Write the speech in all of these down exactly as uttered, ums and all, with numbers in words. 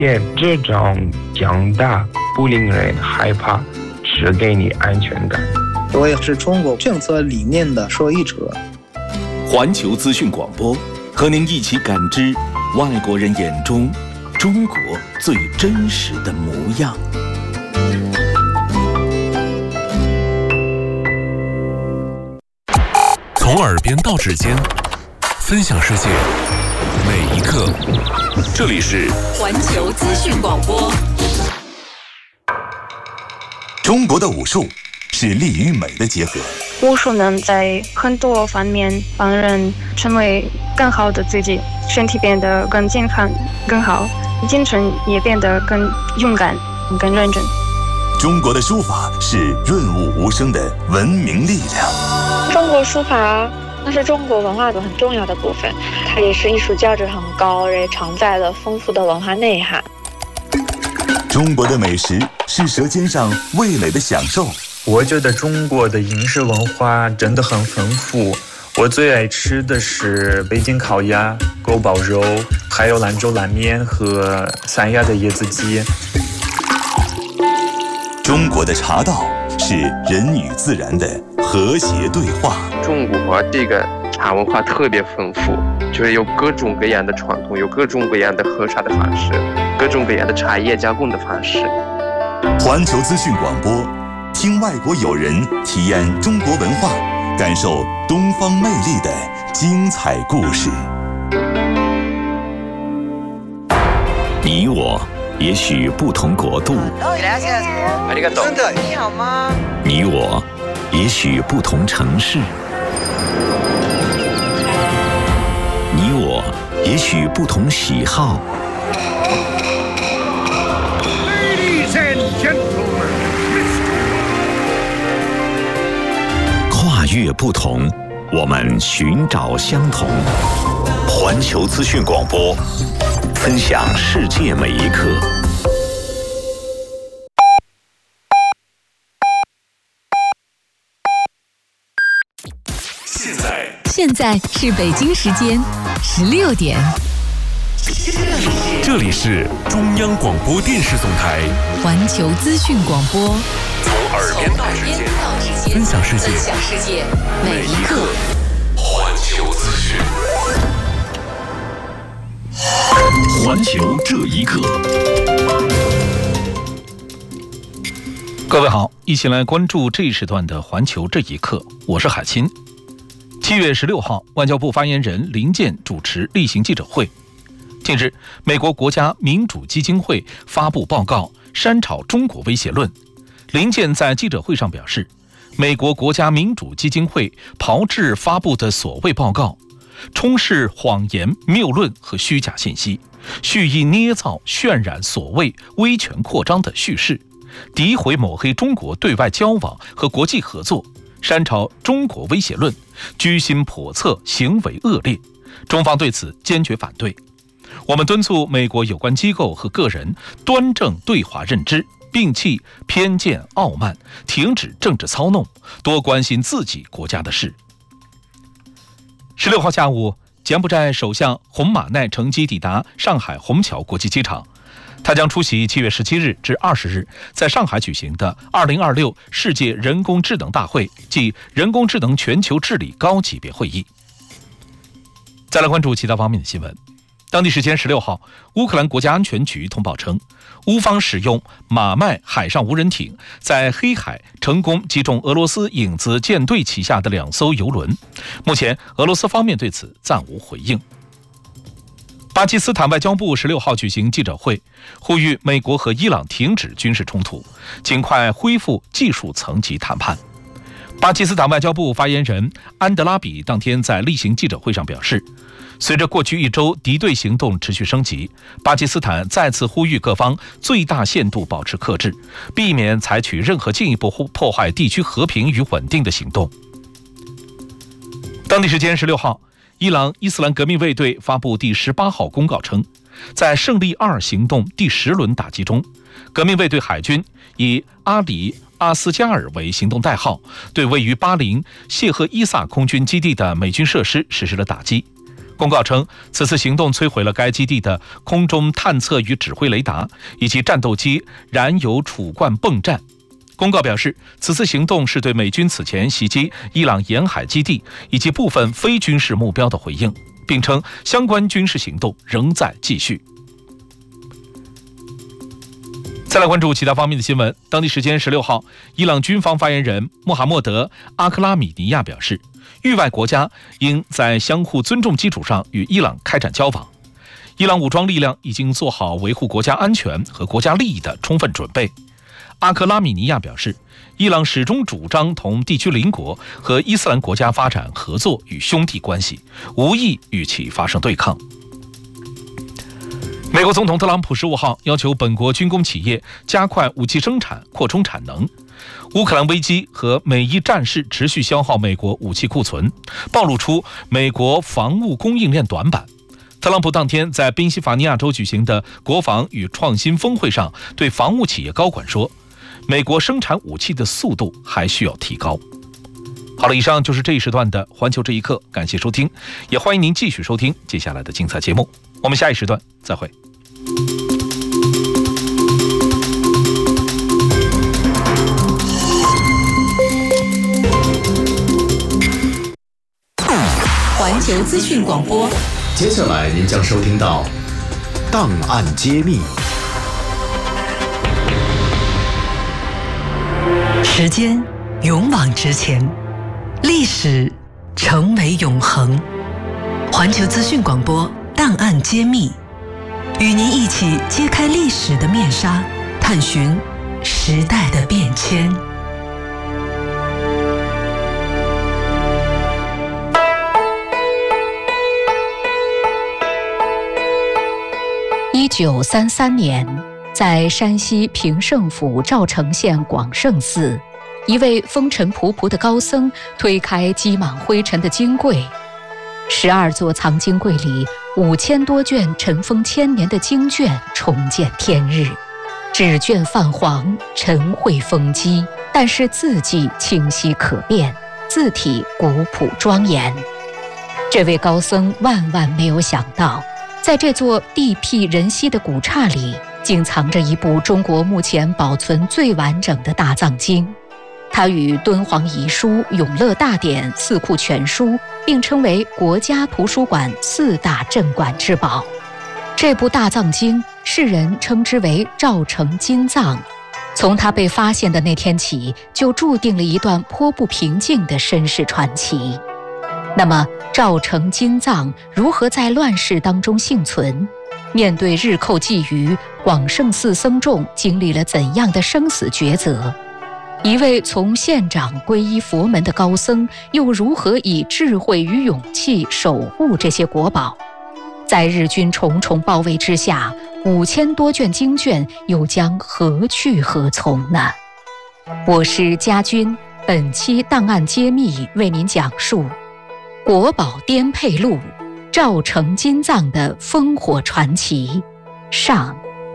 也这种强大不令人害怕，只给你安全感。 我也是中国政策理念的受益者。 环球资讯广播和您一起感知外国人眼中中国最真实的模样。 从耳边到指尖，分享世界每一刻。这里是环球资讯广播。 中国的武术是力与美的结合。 武术能在很多方面帮人成为更好的自己，身体变得更健康、更好，精神也变得更勇敢、更认真。 中国的书法是润物无声的文明力量。 中国书法那是中国文化的很重要的部分，它也是艺术价值很高，也承载了丰富的文化内涵。 中国的美食是舌尖上味蕾的享受。 我觉得中国的饮食文化真的很丰富，我最爱吃的是北京烤鸭、锅包肉，还有兰州拉面和三亚的椰子鸡。 中国的茶道是人与自然的和谐对话。 中国这个茶文化特别丰富，就是有各种各样的传统，有各种各样的喝茶的方式，各种各样的茶叶加工的方式。 环球资讯广播，听外国友人体验中国文化，感受东方魅力的精彩故事。你我也许不同国度， 你好吗？ 你我也许不同城市，你我也许不同喜好。 Ladies and gentlemen, 跨越不同，我们寻找相同。环球资讯广播，分享世界每一刻。 现在， 现在是北京时间十六点。 这里是中央广播电视总台环球资讯广播， 从耳边到指尖，分享世界每一刻。 环球资讯， 环球这一刻。 各位好，一起来关注这一时段的环球这一刻，我是海清。七月十六号，外交部发言人林健主持例行记者会。近日，美国国家民主基金会发布报告，删炒中国威胁论。林健在记者会上表示，美国国家民主基金会炮制发布的所谓报告，充斥谎言、谬论和虚假信息，蓄意捏造、渲染所谓威权扩张的叙事，诋毁抹黑中国对外交往和国际合作，删炒中国威胁论，居心叵测，行为恶劣。中方对此坚决反对。我们敦促美国有关机构和个人端正对华认知，摒弃偏见傲慢，停止政治操弄，多关心自己国家的事。十六号下午，柬埔寨首相洪马奈乘机抵达上海虹桥国际机场，他将出席七月十七日至二十日在上海举行的二零二六世界人工智能大会暨人工智能全球治理高级别会议。再来关注其他方面的新闻。当地时间十六号，乌克兰国家安全局通报称，乌方使用马麦海上无人艇在黑海成功击中俄罗斯影子舰队旗下的两艘油轮。目前，俄罗斯方面对此暂无回应。巴基斯坦外交部十六号举行记者会，呼吁美国和伊朗停止军事冲突，尽快恢复技术层级谈判。巴基斯坦外交部发言人安德拉比当天在例行记者会上表示，随着过去一周敌对行动持续升级，巴基斯坦再次呼吁各方最大限度保持克制，避免采取任何进一步破坏地区和平与稳定的行动。当地时间十六号，伊朗伊斯兰革命卫队发布第十八号公告称，在胜利二行动第十轮打击中，革命卫队海军以阿里阿斯加尔为行动代号，对位于巴林谢赫伊萨空军基地的美军设施实施了打击。 公告称，此次行动摧毁了该基地的空中探测与指挥雷达以及战斗机燃油储罐泵站。公告表示，此次行动是对美军此前袭击伊朗沿海基地以及部分非军事目标的回应，并称相关军事行动仍在继续。再来关注其他方面的新闻。当地时间十六号，伊朗军方发言人穆罕默德·阿克拉米尼亚表示，域外国家应在相互尊重基础上与伊朗开展交往。伊朗武装力量已经做好维护国家安全和国家利益的充分准备。阿克拉米尼亚表示，伊朗始终主张同地区邻国和伊斯兰国家发展合作与兄弟关系，无意与其发生对抗。美国总统特朗普十五号要求本国军工企业加快武器生产，扩充产能。乌克兰危机和美伊战事持续消耗美国武器库存，暴露出美国防务供应链短板。特朗普当天在宾夕法尼亚州举行的国防与创新峰会上，对防务企业高管说，美国生产武器的速度还需要提高。好了，以上就是这一时段的环球这一刻，感谢收听，也欢迎您继续收听接下来的精彩节目。我们下一时段再会。 环球资讯广播， 接下来您将收听到《档案揭秘》。 时间勇往直前，历史成为永恒。环球资讯广播《档案揭秘》，与您一起揭开历史的面纱，探寻时代的变迁。 一九三三年，在山西平胜府赵城县广胜寺，一位风尘仆仆的高僧推开积满灰尘的经柜，十二座藏经柜里，五千多卷尘封千年的经卷重见天日，纸卷泛黄，尘秽封积，但是字迹清晰可辨，字体古朴庄严。这位高僧万万没有想到，在这座地僻人稀的古刹里，竟藏着一部中国目前保存最完整的大藏经。它与敦煌遗书、永乐大典、四库全书并称为国家图书馆四大镇馆之宝。这部大藏经，世人称之为赵城金藏。从它被发现的那天起，就注定了一段颇不平静的身世传奇。那么，赵城金藏如何在乱世当中幸存？面对日寇觊觎，广胜寺僧众经历了怎样的生死抉择？一位从县长皈依佛门的高僧，又如何以智慧与勇气守护这些国宝？在日军重重包围之下，五千多卷经卷又将何去何从呢？我是嘉君，本期档案揭秘为您讲述国宝颠沛录，赵城金藏的烽火传奇上。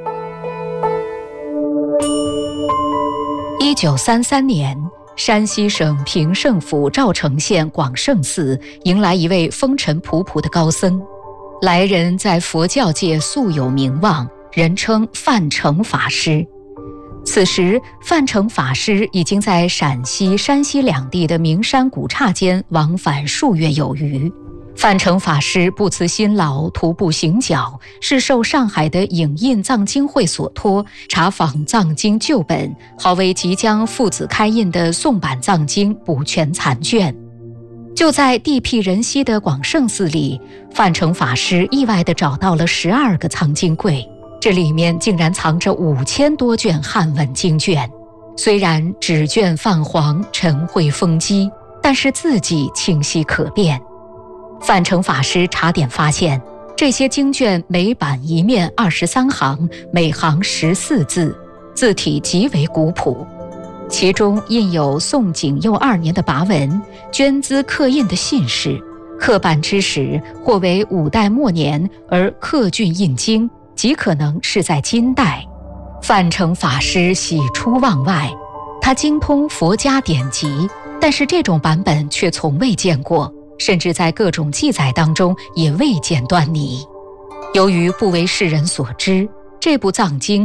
一九三三年，山西省平胜府赵城县广胜寺迎来一位风尘仆仆的高僧。来人在佛教界素有名望，人称范成法师。此时，范成法师已经在陕西、山西两地的名山古刹间往返数月有余。范成法师不辞辛劳，徒步行脚，是受上海的影印藏经会所托，查访藏经旧本，好为即将父子开印的宋版藏经补全残卷。就在地僻人稀的广胜寺里，范成法师意外地找到了十二个藏经柜，这里面竟然藏着五千多卷汉文经卷。虽然纸卷泛黄，尘秽封积，但是字迹清晰可辨。范成法师查点发现，这些经卷每版一面二十三行，每行十四字，字体极为古朴。其中印有宋景佑二年的跋文，捐资刻印的信士，刻版之时或为五代末年，而刻卷印经极可能是在金代。范成法师喜出望外，他精通佛家典籍，但是这种版本却从未见过， 甚至在各种记载当中也未见端倪。由于不为世人所知，这部藏经